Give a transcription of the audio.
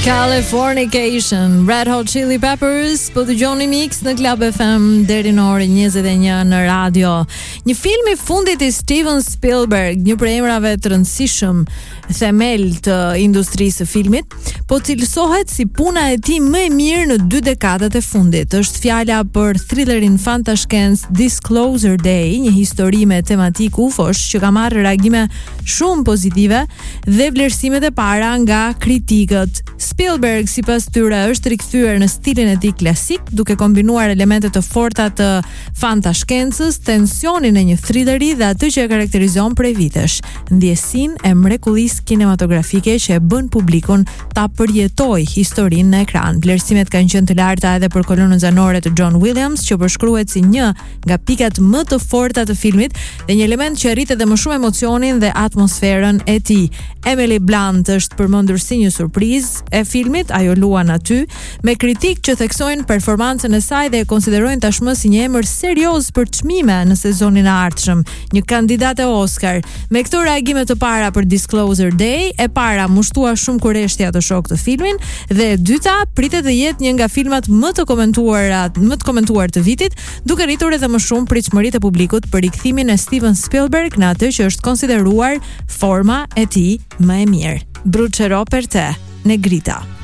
Californication, Red Hot Chili Peppers, po dëgjoni Mix në Club FM deri në orën 21 në radio. Një film I fundit I Steven Spielberg, një prej emrave të rëndësishëm themel të industrisë së filmit, po cilësohet si puna e tij më e mirë në 2 dekadat e fundit. Është fjala për thrillerin fantashkencë Disclosure Day, një histori me tematik ufosh që ka marrë reagime shumë pozitive dhe vlerësimet e para nga kritikët. Spielberg sipas tyre është rikthyer në stilin e tij klasik, duke kombinuar elemente të forta të fantashkencës, tensionin e një thrilleri dhe atë që e karakterizon prej vitesh, ndjesinë e mrekullisë kinematografike që e bën publikun ta përjetojë historinë në ekran. Vlerësimet kanë qenë të larta edhe për kolonën zanore të John Williams, që përshkruhet si një nga pikat më të forta të filmit dhe një element që rrit edhe më shumë emocionin dhe atmosferën e tij. Emily Blunt është përmendur si një surprizë e filmit, ajo luan aty, me kritikë që theksojnë performancën e saj dhe e konsiderojnë tashmë si një emër serioz për çmime në sezonin e ardhshëm, një kandidate Oscar. Me këto reagime të para për Disclosure Day, e para mushtua shumë kurreshtja të shok të filmin dhe e dyta pritet të jetë një nga filmat më të komentuar të vitit, duke rritur edhe më shumë pritshmëritë e publikut për rikthimin e Steven Spielberg në atë që është konsideruar forma e tij më e mirë. Brucerò per te, Negrita.